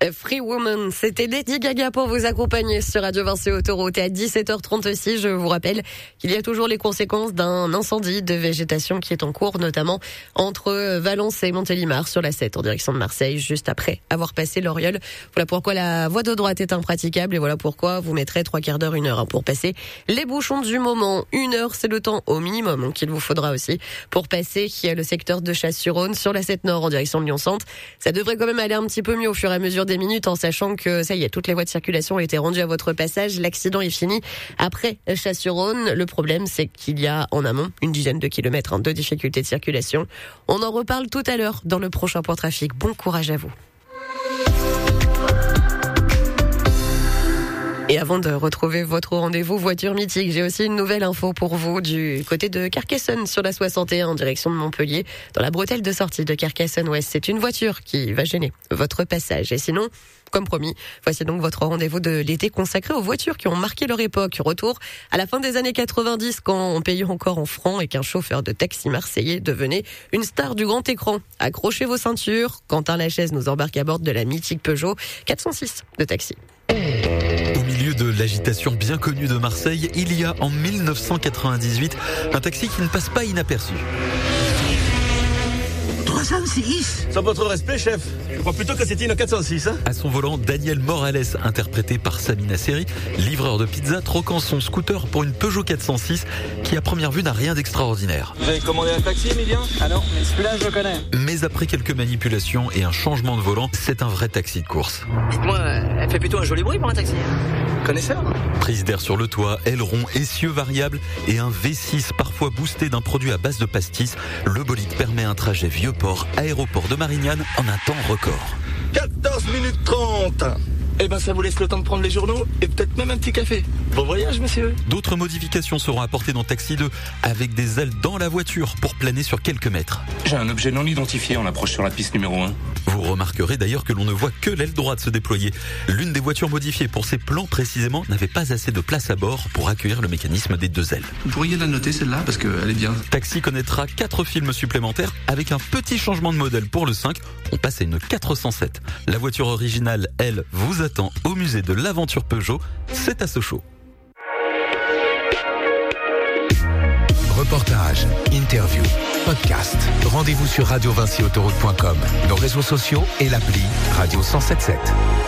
Free Woman, c'était Lady Gaga pour vous accompagner sur Radio Vinci Autoroute. Et à 17h36, je vous rappelle qu'il y a toujours les conséquences d'un incendie de végétation qui est en cours, notamment entre Valence et Montélimar sur la 7 en direction de Marseille, juste après avoir passé l'Oriol. Voilà pourquoi la voie de droite est impraticable et voilà pourquoi vous mettrez 3/4 d'heure, 1 heure pour passer les bouchons du moment. 1 heure, c'est le temps au minimum qu'il vous faudra aussi pour passer le secteur de Chasse-sur-Rhône sur la 7 Nord en direction de Lyon-Centre. Ça devrait quand même aller un petit peu mieux au fur et à mesure des minutes, en sachant que ça y est, toutes les voies de circulation ont été rendues à votre passage. L'accident est fini après Chasse-sur-Rhône. Le problème, c'est qu'il y a en amont une dizaine de kilomètres de difficultés de circulation. On en reparle tout à l'heure dans le prochain point trafic. Bon courage à vous. Et avant de retrouver votre rendez-vous voiture mythique, j'ai aussi une nouvelle info pour vous du côté de Carcassonne sur la 61 en direction de Montpellier, dans la bretelle de sortie de Carcassonne-Ouest. C'est une voiture qui va gêner votre passage. Et sinon, comme promis, voici donc votre rendez-vous de l'été consacré aux voitures qui ont marqué leur époque. Retour à la fin des années 90, quand on payait encore en francs et qu'un chauffeur de taxi marseillais devenait une star du grand écran. Accrochez vos ceintures, Quentin Lachaise nous embarque à bord de la mythique Peugeot 406 de taxi. Au milieu de l'agitation bien connue de Marseille, il y a en 1998 un taxi qui ne passe pas inaperçu. 306 Sans votre respect, chef, je crois plutôt que c'était une 406. À son volant, Daniel Morales, interprété par Samina Seri, livreur de pizza, troquant son scooter pour une Peugeot 406 qui à première vue n'a rien d'extraordinaire. Vous avez commandé un taxi, Emilien ? Ah non, mais celui-là je le connais. Mais après quelques manipulations et un changement de volant, c'est un vrai taxi de course. Dites-moi, elle fait plutôt un joli bruit pour un taxi. Connaisseur ? Prise d'air sur le toit, aileron, essieux variables et un V6 parfois boosté d'un produit à base de pastis, le bolide permet un trajet Vieux-Port, aéroport de Marignane en un temps record. 14 minutes 30. Eh ben, ça vous laisse le temps de prendre les journaux et peut-être même un petit café. Bon voyage, monsieur. D'autres modifications seront apportées dans Taxi 2 avec des ailes dans la voiture pour planer sur quelques mètres. J'ai un objet non identifié en approche sur la piste numéro 1. Vous remarquerez d'ailleurs que l'on ne voit que l'aile droite se déployer. L'une des voitures modifiées pour ces plans précisément n'avait pas assez de place à bord pour accueillir le mécanisme des deux ailes. Vous pourriez la noter celle-là parce qu'elle est bien. Taxi connaîtra 4 films supplémentaires avec un petit changement de modèle pour le 5. On passe à une 407. La voiture originale, elle, vous attend au musée de l'aventure Peugeot. C'est à Sochaux. Reportages, interviews, podcasts. Rendez-vous sur radiovinciautoroute.com, nos réseaux sociaux et l'appli Radio 177.